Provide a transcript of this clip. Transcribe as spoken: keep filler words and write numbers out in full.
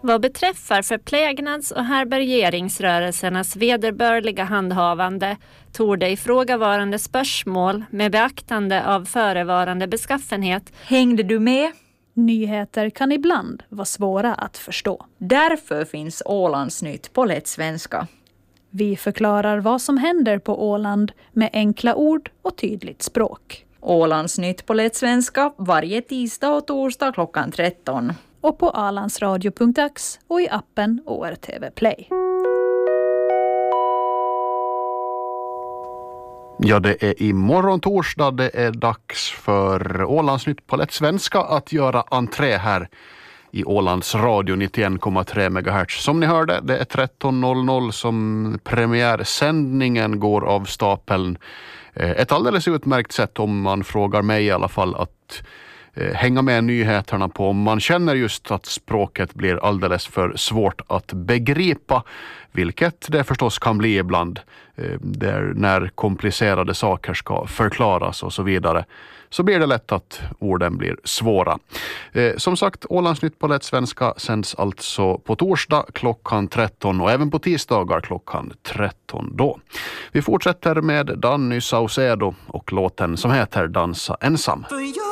Vad beträffar förplägnads- och härbärgeringsrörelsernas vederbörliga handhavande torde ifrågavarande spörsmål med beaktande av förevarande beskaffenhet. Hängde du med? Nyheter kan ibland vara svåra att förstå. Därför finns Ålandsnytt på lätt svenska. Vi förklarar vad som händer på Åland med enkla ord och tydligt språk. Ålandsnytt på lätt svenska varje tisdag och torsdag klockan tretton. Och på alandsradio punkt ax och i appen O R T V Play. Ja, det är imorgon torsdag. Det är dags för Ålandsnytt på lätt svenska att göra entré här i Ålands radio nittioen komma tre megahertz. Som ni hörde, det är tretton noll noll som premiärsändningen går av stapeln. Ett alldeles utmärkt sätt, om man frågar mig i alla fall, att hänga med nyheterna på om man känner just att språket blir alldeles för svårt att begripa, vilket det förstås kan bli ibland där när komplicerade saker ska förklaras och så vidare, så blir det lätt att orden blir svåra. Eh, som sagt, Ålandsnytt på lätt svenska sänds alltså på torsdag klockan tretton och även på tisdagar klockan tretton då. Vi fortsätter med Danny Saucedo och låten som heter Dansa ensam.